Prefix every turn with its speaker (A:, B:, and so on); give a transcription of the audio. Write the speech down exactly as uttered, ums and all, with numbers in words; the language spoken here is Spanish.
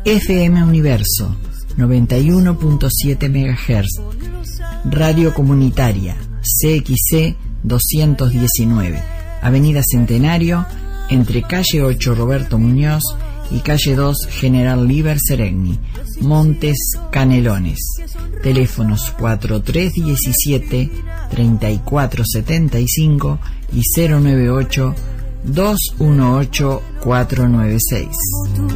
A: F M Universo noventa y uno punto siete megahertz, Radio Comunitaria C X C doscientos diecinueve, Avenida Centenario, entre calle ocho Roberto Muñoz y calle dos General Liber Seregni, Montes Canelones. Teléfonos cuarenta y tres diecisiete, treinta y cuatro setenta y cinco y cero noventa y ocho, dos uno ocho, cuatro nueve seis.